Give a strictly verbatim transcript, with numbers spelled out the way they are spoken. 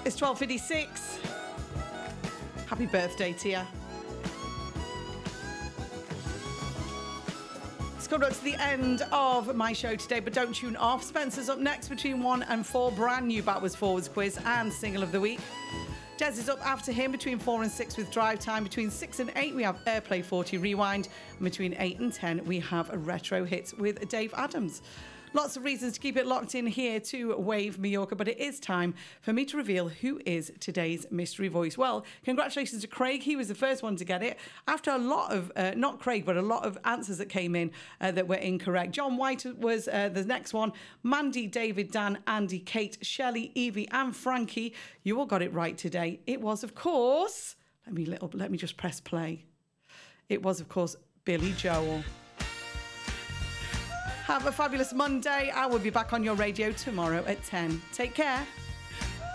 It's twelve fifty-six. Happy birthday to you. It's come up to the end of my show today, but don't tune off. Spencer's up next between one and four. Brand new Backwards Forwards quiz and single of the week. Des is up after him between four and six with Drive Time. Between six and eight, we have Airplay forty Rewind. And between eight and ten, we have a Retro Hits with Dave Adams. Lots of reasons to keep it locked in here to Wave Mallorca, but it is time for me to reveal who is today's mystery voice. Well, congratulations to Craig. He was the first one to get it. After a lot of, uh, not Craig, but a lot of answers that came in uh, that were incorrect. John White was uh, the next one. Mandy, David, Dan, Andy, Kate, Shelley, Evie and Frankie. You all got it right today. It was, of course, let me, little, let me just press play. It was, of course, Billy Joel. Have a fabulous Monday. I will be back on your radio tomorrow at ten. Take care.